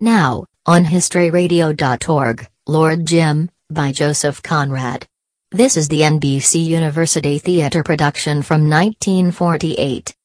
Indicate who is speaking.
Speaker 1: Now, on historyradio.org, Lord Jim, by Joseph Conrad. This is the NBC University Theatre production from 1948.